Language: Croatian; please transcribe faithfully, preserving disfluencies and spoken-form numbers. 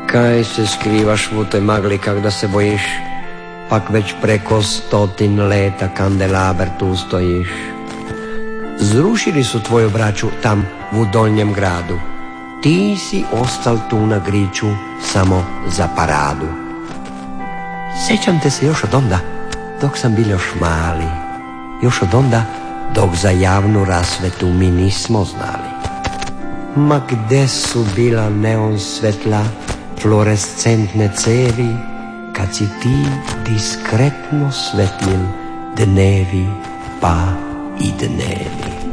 Kaj se skrivaš u toj magli kak da se bojiš? Pak već preko stotin leta kandelaber tu stojiš. Zrušili su tvoju braću tam u Donjem gradu. Ti si ostal tu na griču samo za paradu. Sjećam te se još od onda dok sam bil još mali. Još od onda dok za javnu rasvetu mi nismo znali. Ma gde su bila neon svetla, fluorescentne cevi, kad si ti diskretno svetlil dnevi pa i dnevi.